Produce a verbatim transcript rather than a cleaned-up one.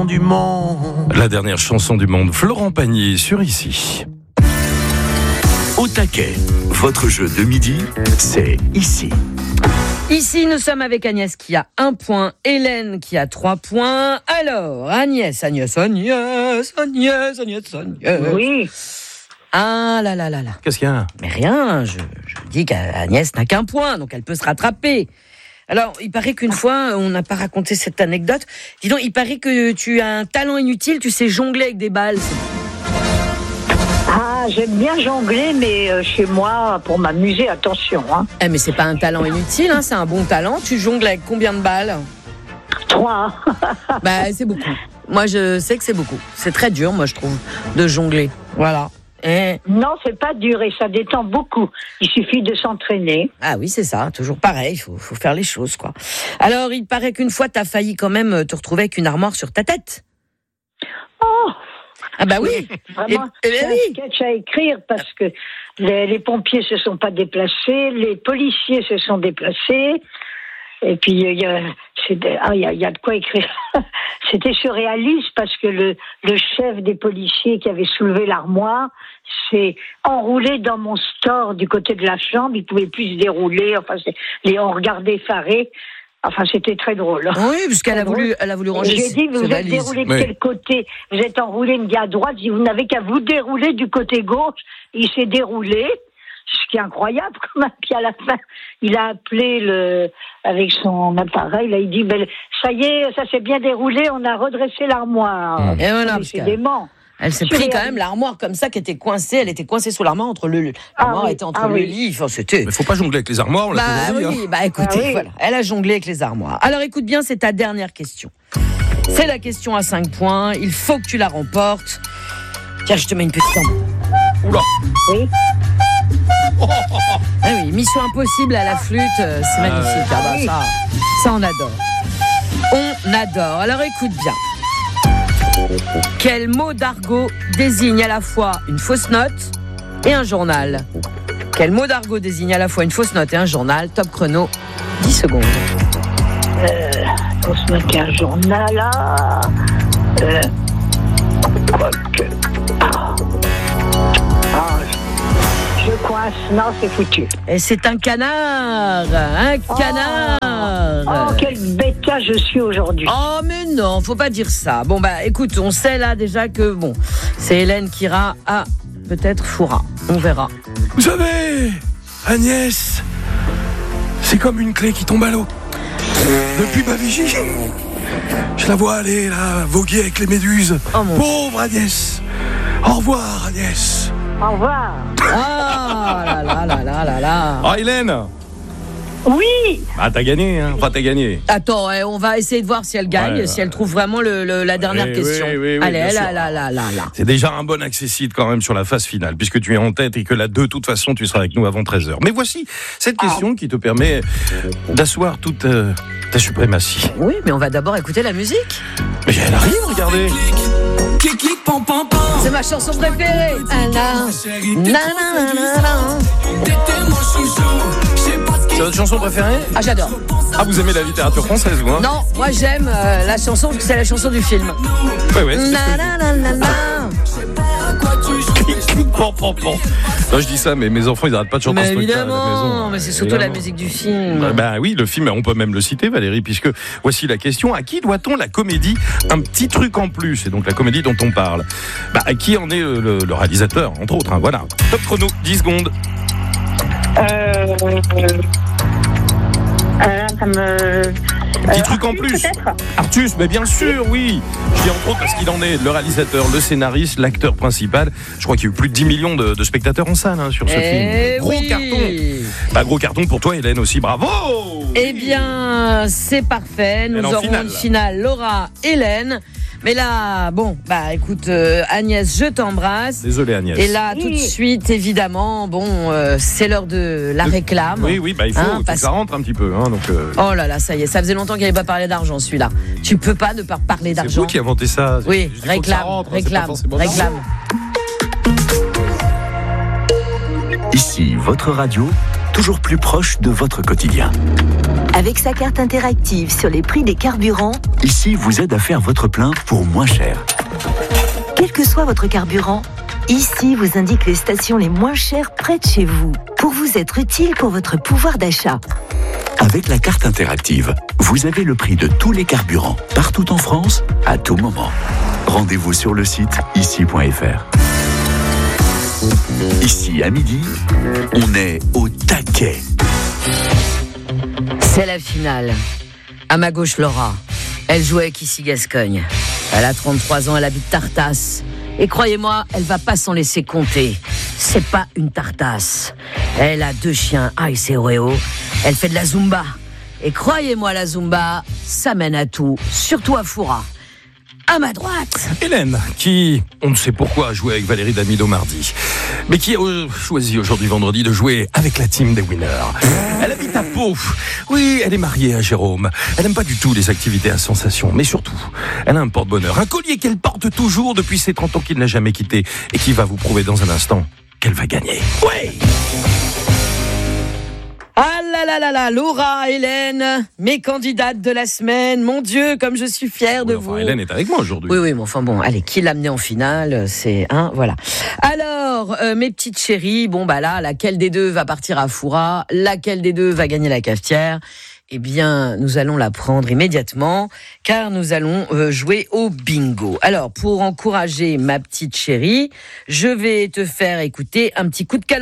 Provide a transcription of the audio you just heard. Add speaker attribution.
Speaker 1: chanson du monde.
Speaker 2: La dernière chanson du monde, Florent Pagny sur Ici.
Speaker 3: Au taquet, votre jeu de midi, c'est Ici.
Speaker 4: Ici, nous sommes avec Agnès qui a un point, Hélène qui a trois points. Alors, Agnès, Agnès, Agnès, Agnès, Agnès, Agnès.
Speaker 5: Oui.
Speaker 4: Ah là là là là.
Speaker 2: Qu'est-ce qu'il y a ?
Speaker 4: Mais rien, je, je dis qu'Agnès n'a qu'un point, donc elle peut se rattraper. Alors, il paraît qu'une fois, on n'a pas raconté cette anecdote. Dis donc, il paraît que tu as un talent inutile, tu sais jongler avec des balles.
Speaker 5: Ah, j'aime bien jongler, mais euh, chez moi, pour m'amuser, attention. Hein.
Speaker 4: Eh, mais c'est pas un talent inutile, hein, c'est un bon talent. Tu jongles avec combien de balles ?
Speaker 5: Trois.
Speaker 4: Bah, c'est beaucoup. Moi, je sais que c'est beaucoup. C'est très dur, moi, je trouve, de jongler. Voilà. Et...
Speaker 5: Non, c'est pas dur et ça détend beaucoup. Il suffit de s'entraîner.
Speaker 4: Ah oui, c'est ça, toujours pareil, il faut, faut faire les choses, quoi. Alors, il paraît qu'une fois, t'as failli quand même te retrouver avec une armoire sur ta tête.
Speaker 5: Oh.
Speaker 4: Ah bah oui.
Speaker 5: Vraiment,
Speaker 4: et, et
Speaker 5: c'est
Speaker 4: oui.
Speaker 5: un sketch à écrire parce que les, les pompiers se sont pas déplacés, les policiers se sont déplacés. Et puis, il y a, c'est, ah, y a, y a de quoi écrire. C'était surréaliste parce que le, le chef des policiers qui avait soulevé l'armoire s'est enroulé dans mon store du côté de la chambre. Il pouvait plus se dérouler. Enfin, c'est, les, on regardait effarés. Enfin, c'était très drôle.
Speaker 4: Oui, parce qu'elle a voulu, elle a voulu ranger.
Speaker 5: J'ai dit, vous
Speaker 4: ses
Speaker 5: êtes
Speaker 4: valises.
Speaker 5: déroulé de
Speaker 2: Oui.
Speaker 5: quel côté ? Vous êtes enroulé, il me dit à droite. Je dis, vous n'avez qu'à vous dérouler du côté gauche. Il s'est déroulé. Ce qui est incroyable, quand même. Puis à la fin, il a appelé le, avec son appareil, là, il dit, ben, ça y est, ça s'est bien déroulé, on a redressé l'armoire.
Speaker 4: Et voilà,
Speaker 5: Mais
Speaker 4: parce
Speaker 5: c'est
Speaker 4: que-
Speaker 5: dément.
Speaker 4: Elle s'est pris quand même l'armoire comme ça qui était coincée. Elle était coincée sous l'armoire entre le l'armoire
Speaker 5: Ah oui,
Speaker 4: était entre
Speaker 5: ah
Speaker 4: le
Speaker 5: oui.
Speaker 4: lit. Enfin, c'était.
Speaker 2: Mais faut pas jongler avec les armoires, on l'a
Speaker 4: Bah
Speaker 2: toujours
Speaker 4: oui,
Speaker 2: dit. hein.
Speaker 4: bah écoutez,
Speaker 5: Ah oui.
Speaker 4: voilà. Elle a jonglé avec les armoires. Alors écoute bien, c'est ta dernière question. C'est la question à cinq points. Il faut que tu la remportes. Tiens, je te mets une petite tambour.
Speaker 2: Oula.
Speaker 5: Oui.
Speaker 4: Ah oui, mission impossible à la flûte, euh, c'est
Speaker 2: Ah
Speaker 4: magnifique.
Speaker 2: ouais.
Speaker 4: Ah bah, ça, ça, on adore. On adore. Alors écoute bien. Quel mot d'argot désigne à la fois une fausse note et un journal ? Quel mot d'argot désigne à la fois une fausse note et un journal ? Top chrono, dix secondes.
Speaker 5: Euh, on se met un journal, là. Euh, quoi que. Ah. Ah, je coince. Non, c'est foutu.
Speaker 4: Et c'est un canard, un canard.
Speaker 5: Oh, quel bêta je suis aujourd'hui.
Speaker 4: Oh mais non, faut pas dire ça. Bon bah écoute, on sait là déjà que bon, c'est Hélène qui ira à peut-être Foura. On verra.
Speaker 2: Vous savez, Agnès, c'est comme une clé qui tombe à l'eau. Depuis ma vigie, je la vois aller là, voguer avec les méduses.
Speaker 4: Oh mon
Speaker 2: Pauvre Agnès. Au revoir, Agnès.
Speaker 5: Au revoir.
Speaker 4: Ah là là là là là là.
Speaker 2: Ah, Hélène.
Speaker 5: Oui.
Speaker 2: Ah, t'as gagné, hein. Enfin, t'as gagné.
Speaker 4: Attends, eh, on va essayer de voir si elle gagne,
Speaker 2: Ouais,
Speaker 4: si
Speaker 2: ouais.
Speaker 4: elle trouve vraiment le, le- la dernière
Speaker 2: Oui,
Speaker 4: question.
Speaker 2: oui, oui, oui,
Speaker 4: Allez,
Speaker 2: bien
Speaker 4: là,
Speaker 2: sûr.
Speaker 4: là, là, là, là.
Speaker 2: C'est déjà un bon accessite quand même sur la phase finale, puisque tu es en tête et que là, de toute façon, tu seras avec nous avant treize heures. Mais voici cette question qui te permet d'asseoir toute euh, ta suprématie.
Speaker 4: Oui, mais on va d'abord écouter la musique.
Speaker 2: Mais elle arrive, regardez.
Speaker 6: Clic, clic, pam, pam, pam.
Speaker 4: C'est ma chanson préférée. Ah, là. Na, na, na, na, na.
Speaker 6: T'étais mon chouchou. Je sais pas ce
Speaker 2: C'est votre chanson préférée ?
Speaker 4: Ah, j'adore.
Speaker 2: Ah, vous aimez la littérature française, vous, hein ?
Speaker 4: Non, moi j'aime euh, la chanson, parce que c'est la chanson du film.
Speaker 2: Ouais, ouais, c'est ce que
Speaker 4: Na, na, na, na, na.
Speaker 6: à quoi tu joues.
Speaker 2: Pan, pan, pan. Non, je dis ça, mais mes enfants, ils arrêtent pas de chanter
Speaker 4: Mais
Speaker 2: ce truc-là à la maison.
Speaker 4: évidemment, mais c'est surtout la
Speaker 2: Évidemment.
Speaker 4: musique du film.
Speaker 2: Bah, bah oui, le film, on peut même le citer, Valérie, puisque voici la question. À qui doit-on la comédie Un petit truc en plus, c'est donc la comédie dont on parle. Bah, à qui en est le, le- le réalisateur, entre autres, hein, voilà. Top chrono, dix secondes.
Speaker 5: Euh, euh, ça me...
Speaker 2: Petit
Speaker 5: Euh,
Speaker 2: truc en
Speaker 5: Arthur,
Speaker 2: plus.
Speaker 5: peut-être
Speaker 2: Artus, mais bien sûr, oui. Je dis entre autres parce qu'il en est le réalisateur, le scénariste, l'acteur principal. Je crois qu'il y a eu plus de dix millions de, de spectateurs en salle hein, sur ce
Speaker 4: Eh
Speaker 2: film. Gros
Speaker 4: oui.
Speaker 2: carton. Bah, gros carton pour toi, Hélène, aussi. Bravo.
Speaker 4: Eh bien, c'est parfait. Nous
Speaker 2: Elle est en
Speaker 4: aurons
Speaker 2: finale.
Speaker 4: une finale Laura, Hélène. Mais là, bon, bah écoute, euh, Agnès, je t'embrasse.
Speaker 2: Désolé, Agnès.
Speaker 4: Et là, tout de
Speaker 5: Oui.
Speaker 4: suite, évidemment, bon, euh, c'est l'heure de la
Speaker 2: De-
Speaker 4: réclame.
Speaker 2: Oui, oui, bah il faut,
Speaker 4: Hein,
Speaker 2: faut que
Speaker 4: parce-
Speaker 2: ça rentre un petit peu. Hein, donc, euh,
Speaker 4: Oh là là, ça y est, ça faisait longtemps qu'il n'avait pas parlé d'argent, celui-là. Tu peux pas ne pas parler
Speaker 2: c'est
Speaker 4: d'argent.
Speaker 2: vous qui inventez ça.
Speaker 4: Oui,
Speaker 2: Je dis, faut que ça
Speaker 4: réclame,
Speaker 2: rentre, hein, c'est pas
Speaker 4: réclame,
Speaker 2: forcément
Speaker 4: réclame.
Speaker 3: Ici, votre radio, toujours plus proche de votre quotidien.
Speaker 1: Avec sa carte interactive sur les prix des carburants,
Speaker 3: Ici vous aide à faire votre plein pour moins cher.
Speaker 1: quel que soit votre carburant, Ici vous indique les stations les moins chères près de chez vous, pour vous être utile pour votre pouvoir d'achat.
Speaker 3: Avec la carte interactive, vous avez le prix de tous les carburants, partout en France, à tout moment. Rendez-vous sur le site ici point f r. Ici, à midi, on est au taquet.
Speaker 4: C'est la finale. À ma gauche, Laura. Elle joue avec Ici Gascogne. Elle a trente-trois ans, elle habite Tartas. Et croyez-moi, elle va pas s'en laisser compter. C'est pas une tartasse. Elle a deux chiens, Ice et Oreo. Elle fait de la Zumba. Et croyez-moi, la Zumba, ça mène à tout, surtout à Foura. À ma droite.
Speaker 2: Hélène, qui, on ne sait pourquoi, a joué avec Valérie Damido mardi, mais qui a euh, choisi aujourd'hui vendredi de jouer avec la team des winners. Elle habite à Pau. Oui, elle est mariée à Jérôme. Elle n'aime pas du tout les activités à sensation, mais surtout, elle a un porte-bonheur, un collier qu'elle porte toujours depuis ses trente ans qu'il n'a jamais quitté et qui va vous prouver dans un instant qu'elle va gagner. Ouais.
Speaker 4: Ah là là là là, Laura, Hélène, mes candidates de la semaine. Mon Dieu, comme je suis fière de
Speaker 2: Oui, enfin,
Speaker 4: vous.
Speaker 2: Hélène est avec moi aujourd'hui.
Speaker 4: Oui, oui, mais enfin bon, allez, qui l'a amené en finale, c'est un, hein, voilà. Alors, euh, mes petites chéries, bon bah là, laquelle des deux va partir à Foura, laquelle des deux va gagner la cafetière? Eh bien, nous allons la prendre immédiatement, car nous allons euh, jouer au bingo. Alors, pour encourager ma petite chérie, je vais te faire écouter un petit coup de calendrier.